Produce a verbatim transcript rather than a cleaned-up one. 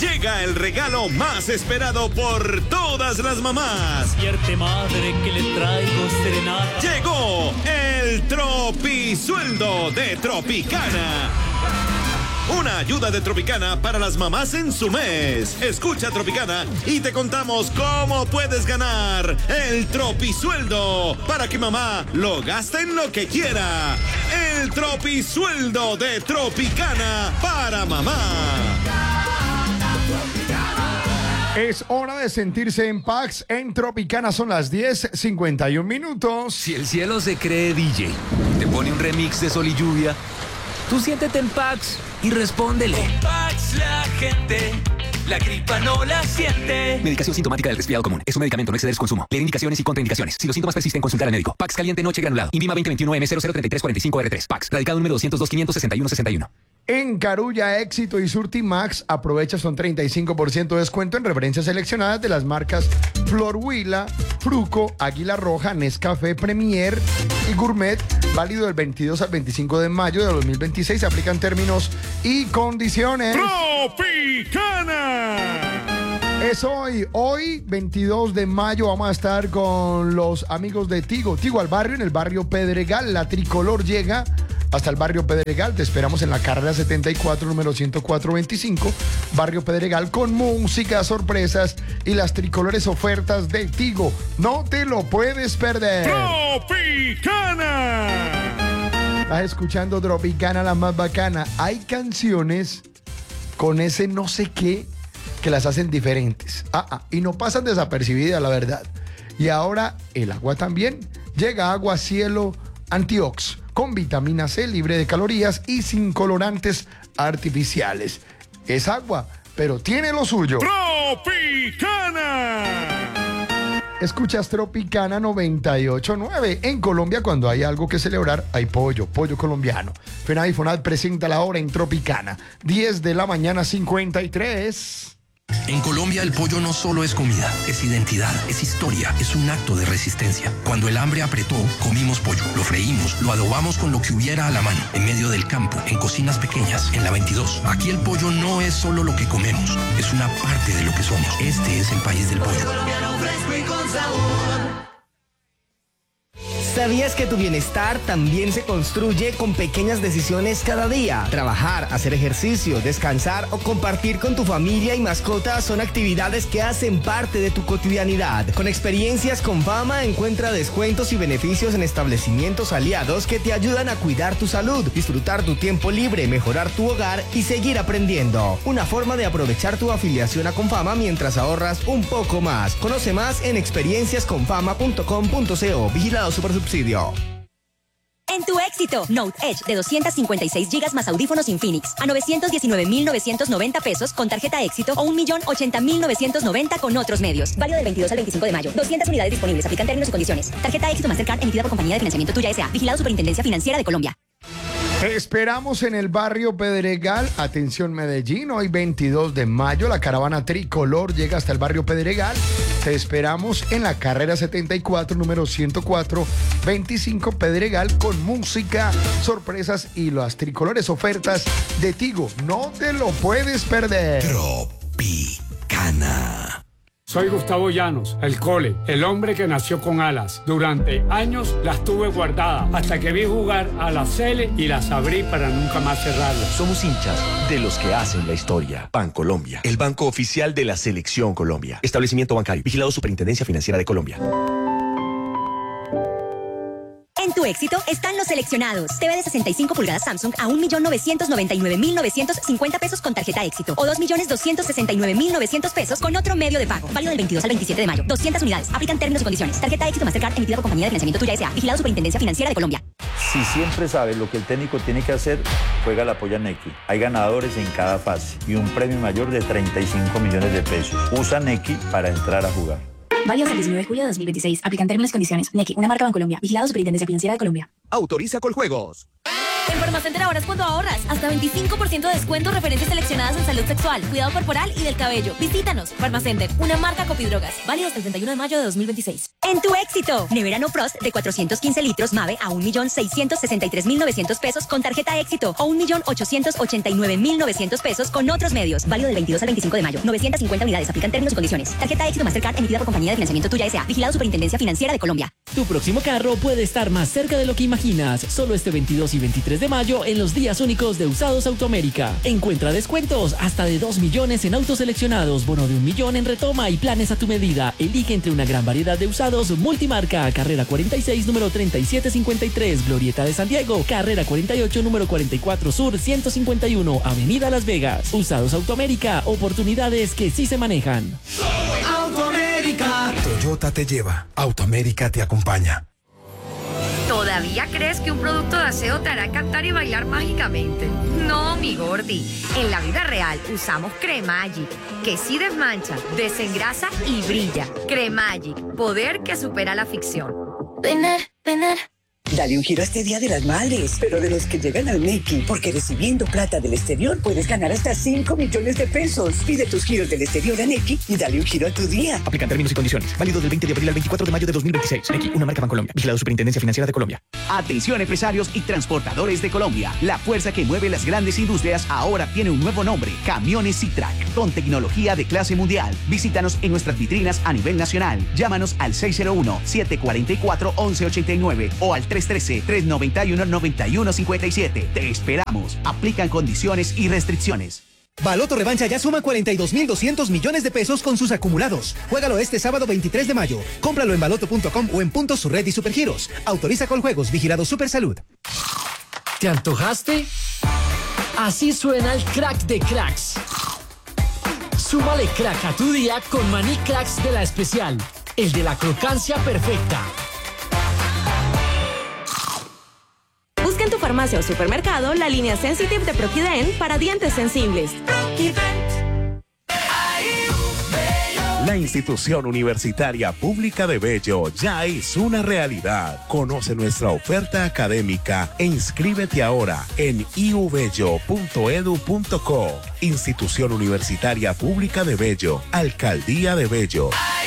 Llega el regalo más esperado por todas las mamás. Despierte, madre, que le traigo serenata. Llegó el Tropisueldo de Tropicana. Una ayuda de Tropicana para las mamás en su mes. Escucha Tropicana y te contamos cómo puedes ganar el Tropisueldo para que mamá lo gaste en lo que quiera. El Tropisueldo de Tropicana para mamá. Es hora de sentirse en paz. En Tropicana son las diez cincuenta y un minutos. Si el cielo se cree D J, te pone un remix de Sol y Lluvia, tú siéntete en Pax y respóndele. Con Pax la gente, la gripa no la siente. Medicación sintomática del resfriado común. Es un medicamento, no exceder su consumo. Leer indicaciones y contraindicaciones. Si los síntomas persisten, consultar al médico. Pax caliente noche granulado. Invima veinte veintiuno M cero cero treinta y tres cuarenta y cinco R tres. Pax. Radicado número doscientos dos, quinientos sesenta y uno, sesenta y uno. En Carulla, Éxito y Surtimax aprovecha son treinta y cinco por ciento de descuento en referencias seleccionadas de las marcas Flor Huila, Fruco, Águila Roja, Nescafé Premier y Gourmet. Válido del veintidós al veinticinco de mayo de dos mil veintiséis. Se aplican términos y condiciones. Tropicana. Es hoy, hoy veintidós de mayo vamos a estar con los amigos de Tigo. Tigo al barrio, en el barrio Pedregal. La tricolor llega hasta el barrio Pedregal. Te esperamos en la carrera setenta y cuatro, número ciento cuatro veinticinco. Barrio Pedregal, con música, sorpresas y las tricolores ofertas de Tigo. No te lo puedes perder. Tropicana. Estás escuchando Tropicana, la más bacana. Hay canciones con ese no sé qué que las hacen diferentes. Ah, ah, y no pasan desapercibidas, la verdad. Y ahora el agua también. Llega Agua Cielo Antiox, con vitamina C, libre de calorías y sin colorantes artificiales. Es agua, pero tiene lo suyo. Tropicana. Escuchas Tropicana noventa y ocho punto nueve. En Colombia, cuando hay algo que celebrar, hay pollo, pollo colombiano. FENAD y FONAD presenta la hora en Tropicana. diez de la mañana, cincuenta y tres. En Colombia el pollo no solo es comida, es identidad, es historia, es un acto de resistencia. Cuando el hambre apretó, comimos pollo, lo freímos, lo adobamos con lo que hubiera a la mano, en medio del campo, en cocinas pequeñas, en la veintidós. Aquí el pollo no es solo lo que comemos, es una parte de lo que somos. Este es el país del pollo. ¿Sabías que tu bienestar también se construye con pequeñas decisiones cada día? Trabajar, hacer ejercicio, descansar o compartir con tu familia y mascotas son actividades que hacen parte de tu cotidianidad. Con Experiencias Confama encuentra descuentos y beneficios en establecimientos aliados que te ayudan a cuidar tu salud, disfrutar tu tiempo libre, mejorar tu hogar y seguir aprendiendo. Una forma de aprovechar tu afiliación a Confama mientras ahorras un poco más. Conoce más en experiencias confama punto com punto co. Vigilado Supersubsidio. En tu Éxito, Note Edge de doscientos cincuenta y seis gigas más audífonos Infinix a novecientos diecinueve mil novecientos noventa pesos con tarjeta Éxito o un millón ochenta mil novecientos noventa con otros medios. Válido del veintidós al veinticinco de mayo. doscientas unidades disponibles. Aplican términos y condiciones. Tarjeta Éxito Mastercard emitida por Compañía de Financiamiento Tuya S A. Vigilado Superintendencia Financiera de Colombia. Te esperamos en el barrio Pedregal. Atención Medellín, hoy veintidós de mayo la caravana tricolor llega hasta el barrio Pedregal. Te esperamos en la carrera setenta y cuatro, número ciento cuatro veinticinco Pedregal, con música, sorpresas y las tricolores ofertas de Tigo. No te lo puedes perder. Tropicana. Soy Gustavo Llanos, el Cole, el hombre que nació con alas. Durante años las tuve guardadas hasta que vi jugar a la Cele y las abrí para nunca más cerrarlas. Somos hinchas de los que hacen la historia. Bancolombia, el banco oficial de la Selección Colombia. Establecimiento bancario, vigilado Superintendencia Financiera de Colombia. En tu Éxito están los seleccionados. T V de sesenta y cinco pulgadas Samsung a un millón novecientos noventa y nueve mil novecientos cincuenta pesos con tarjeta Éxito o dos millones doscientos sesenta y nueve mil novecientos pesos con otro medio de pago. Válido del veintidós al veintisiete de mayo. doscientas unidades. Aplican términos y condiciones. Tarjeta Éxito Mastercard emitida por Compañía de Financiamiento Tuya S A. Vigilado Superintendencia Financiera de Colombia. Si siempre sabes lo que el técnico tiene que hacer, juega la polla Nequi. Hay ganadores en cada fase y un premio mayor de treinta y cinco millones de pesos. Usa Nequi para entrar a jugar. Válido hasta el diecinueve de julio de dos mil veintiséis. Aplican términos y condiciones. Nequi, una marca Bancolombia. Vigilado Superintendencia Financiera de Colombia. Autoriza Coljuegos. En Farmacenter ahora es cuando ahorras. Hasta veinticinco por ciento de descuento, referencias seleccionadas en salud sexual, cuidado corporal y del cabello. Visítanos. Farmacenter, una marca Copidrogas. Válido hasta el treinta y uno de mayo de dos mil veintiséis. En tu éxito, nevera no frost de cuatrocientos quince litros Mave a un millón seiscientos sesenta y tres mil novecientos pesos con tarjeta éxito o un millón ochocientos ochenta y nueve mil novecientos pesos con otros medios. Válido del veintidós al veinticinco de mayo. novecientas cincuenta unidades. Aplican términos y condiciones. Tarjeta éxito Mastercard emitida por Compañía de Financiamiento Tuya S A. Vigilado Superintendencia Financiera de Colombia. Tu próximo carro puede estar más cerca de lo que imaginas. Solo este veintidós y veintitrés de mayo en los días únicos de Usados Autoamérica. Encuentra descuentos hasta de dos millones en autos seleccionados, bono de un millón en retoma y planes a tu medida. Elige entre una gran variedad de usados multimarca. Carrera cuarenta y seis, número treinta y siete cincuenta y tres, Glorieta de San Diego. Carrera cuarenta y ocho, número cuarenta y cuatro Sur, ciento cincuenta y uno, Avenida Las Vegas. Usados Autoamérica, oportunidades que sí se manejan. Autoamérica. Toyota te lleva, Autoamérica te acompaña. ¿Todavía crees que un producto de aseo te hará cantar y bailar mágicamente? No, mi gordi. En la vida real usamos Cremagic, que sí desmancha, desengrasa y brilla. Cremagic, poder que supera la ficción. Vener, vener. Dale un giro a este Día de las Madres, pero de los que llegan al Nequi, porque recibiendo plata del exterior puedes ganar hasta cinco millones de pesos. Pide tus giros del exterior a Nequi y dale un giro a tu día. Aplican términos y condiciones. Válido del veinte de abril al veinticuatro de mayo de dos mil veintiséis. Nequi, una marca Bancolombia. Vigilado Superintendencia Financiera de Colombia. Atención empresarios y transportadores de Colombia. La fuerza que mueve las grandes industrias ahora tiene un nuevo nombre. Camiones Citrac, con tecnología de clase mundial. Visítanos en nuestras vitrinas a nivel nacional. Llámanos al seis cero uno, siete cuatro cuatro, once ochenta y nueve o al tres uno tres, tres nueve uno, nueve uno cinco siete. Te esperamos. Aplican condiciones y restricciones. Baloto Revancha ya suma cuarenta y dos mil doscientos millones de pesos con sus acumulados. Juégalo este sábado veintitrés de mayo. Cómpralo en baloto punto com o en puntos Surred y Supergiros. Autoriza Coljuegos, vigilado Supersalud. ¿Te antojaste? Así suena el crack de cracks. Súmale crack a tu día con maní cracks de La Especial. El de la crocancia perfecta. Busca en tu farmacia o supermercado la línea Sensitive de Proquident para dientes sensibles. La institución universitaria pública de Bello ya es una realidad. Conoce nuestra oferta académica e inscríbete ahora en i u bello punto e d u punto co. Institución Universitaria Pública de Bello, Alcaldía de Bello.